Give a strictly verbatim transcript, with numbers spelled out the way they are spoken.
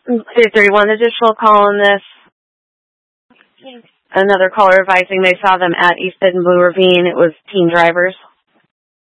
two thirty-one, additional call on this. Another caller advising they saw them at East Bend and Blue Ravine. It was teen drivers.